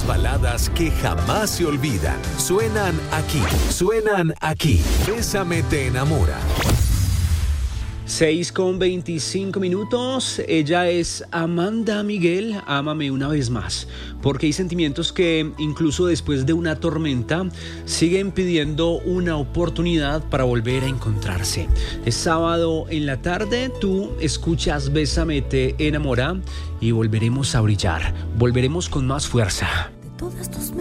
Las baladas que jamás se olvidan suenan aquí. Bésame te enamora. 6:25. Ella es Amanda Miguel, Ámame una vez más, porque hay sentimientos que incluso después de una tormenta siguen pidiendo una oportunidad para volver a encontrarse. Es sábado en la tarde, tú escuchas Bésame te enamora y volveremos a brillar, volveremos con más fuerza. De todas tus